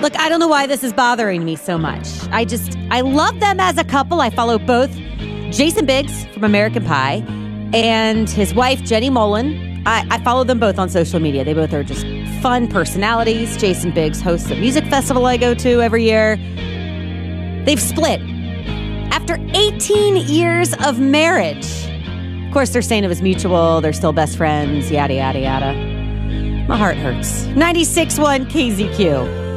Look, I don't know why this is bothering me so much. I love them as a couple. I follow both Jason Biggs from American Pie and his wife, Jenny Mollen. I follow them both on social media. They both are just fun personalities. Jason Biggs hosts a music festival I go to every year. They've split after 18 years of marriage. Of course, they're saying it was mutual. They're still best friends, yada, yada, yada. My heart hurts. 96.1 KZQ.